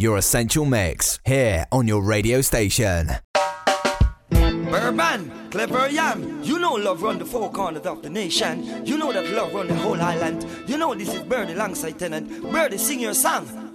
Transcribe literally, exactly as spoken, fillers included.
your Essential Mix, here on your radio station. Bourbon, clever yam. You know love run the four corners of the nation. You know that love run the whole island. You know this is Birdie alongside Tenant. Birdie, sing your song.